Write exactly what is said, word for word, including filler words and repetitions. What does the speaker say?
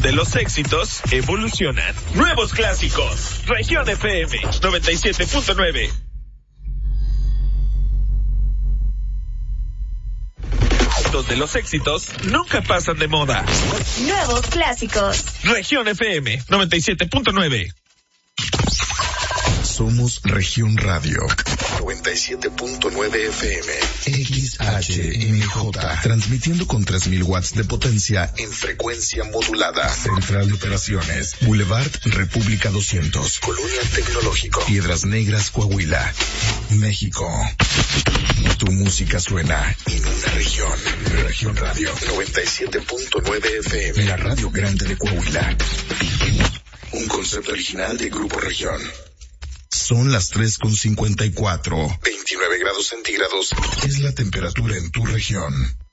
donde los éxitos evolucionan. Nuevos clásicos. Región F M noventa y siete punto nueve. Donde los éxitos nunca pasan de moda. Nuevos clásicos. Región F M noventa y siete punto nueve. Somos Región Radio noventa y siete punto nueve F M, X H M J, transmitiendo con tres mil watts de potencia en frecuencia modulada. Central de Operaciones, Boulevard República doscientos, Colonia Tecnológico, Piedras Negras, Coahuila, México. Tu música suena en una región. Región Radio noventa y siete punto nueve F M, la radio grande de Coahuila. Un concepto original de Grupo Región. Son las tres con cincuenta y cuatro. veintinueve grados centígrados es la temperatura en tu región.